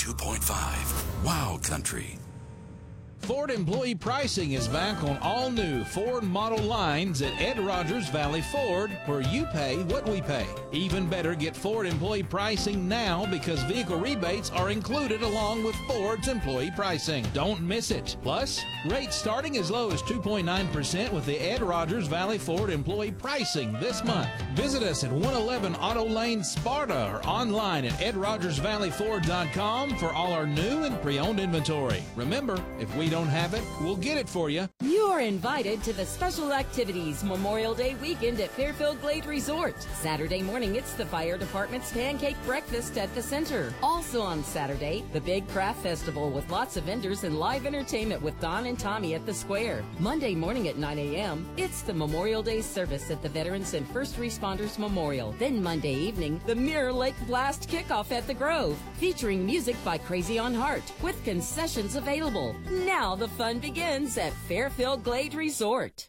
92.5. Wow Country. Ford employee pricing is back on all new Ford model lines at Ed Rogers Valley Ford, where you pay what we pay. Even better, get Ford employee pricing now because vehicle rebates are included along with Ford's employee pricing. Don't miss it. Plus, rates starting as low as 2.9% with the Ed Rogers Valley Ford employee pricing this month. Visit us at 111 Auto Lane, Sparta, or online at edrogersvalleyford.com for all our new and pre-owned inventory. Remember, if we don't have it, we'll get it for you. You're invited to the Special Activities Memorial Day weekend at Fairfield Glade Resort. Saturday morning, it's the fire department's pancake breakfast at the center. Also on Saturday, the Big Craft Festival with lots of vendors and live entertainment with Don and Tommy at the Square. Monday morning at 9 a.m., it's the Memorial Day service at the Veterans and First Responders Memorial. Then Monday evening, the Mirror Lake Blast kickoff at the Grove, featuring music by Crazy on Heart with concessions available. Now the fun begins at Fairfield Glade Resort.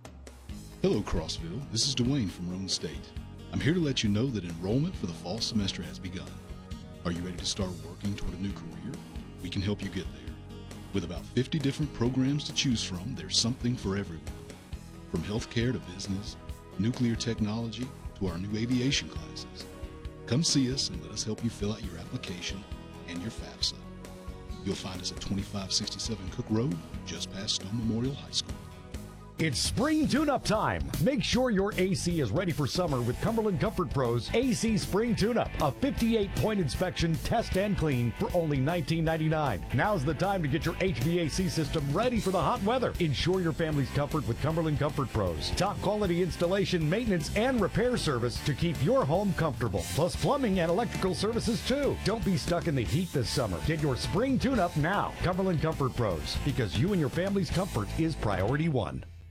Hello, Crossville. This is Dwayne from Roan State. I'm here to let you know that enrollment for the fall semester has begun. Are you ready to start working toward a new career? We can help you get there. With about 50 different programs to choose from, there's something for everyone. From healthcare to business, nuclear technology, to our new aviation classes. Come see us and let us help you fill out your application and your FAFSA. You'll find us at 2567 Cook Road, just past Stone Memorial High School. It's spring tune-up time. Make sure your AC is ready for summer with Cumberland Comfort Pros AC Spring Tune-Up. A 58-point inspection, test, and clean for only $19.99. Now's the time to get your HVAC system ready for the hot weather. Ensure your family's comfort with Cumberland Comfort Pros. Top quality installation, maintenance, and repair service to keep your home comfortable. Plus plumbing and electrical services too. Don't be stuck in the heat this summer. Get your spring tune-up now. Cumberland Comfort Pros, because you and your family's comfort is priority one.